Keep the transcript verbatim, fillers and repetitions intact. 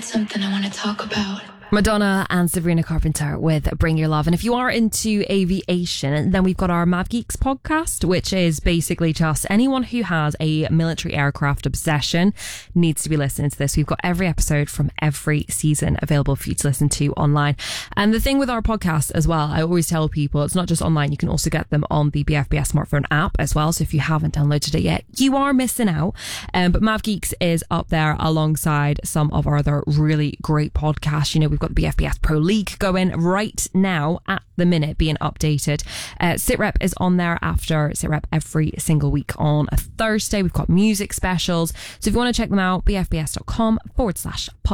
something I want to talk about. Madonna and Sabrina Carpenter with Bring Your Love. And if you are into aviation, then we've got our Mav Geeks podcast, which is basically just anyone who has a military aircraft obsession needs to be listening to this. We've got every episode from every season available for you to listen to online. And the thing with our podcast as well, I always tell people it's not just online, you can also get them on the B F B S smartphone app as well. So if you haven't downloaded it yet, you are missing out. Um, but Mav Geeks is up there alongside some of our other really great podcasts. You know, we've got the B F B S Pro League going right now at the minute, being updated. Uh, SitRep is on there after SitRep every single week on a Thursday. We've got music specials. So if you want to check them out, bfbs.com forward slash podcast.